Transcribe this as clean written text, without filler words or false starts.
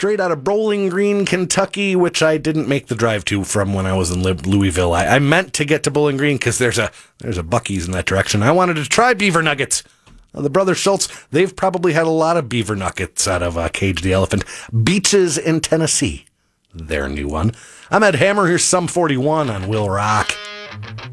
straight out of Bowling Green, Kentucky, which I didn't make the drive to from when I was in Louisville. I meant to get to Bowling Green because there's a Buc-ee's in that direction. I wanted to try beaver nuggets. The Brothers Schultz, they've probably had a lot of beaver nuggets out of Cage the Elephant. Beaches in Tennessee, their new one. I'm Ed Hammer. Here's Sum 41 on Will Rock.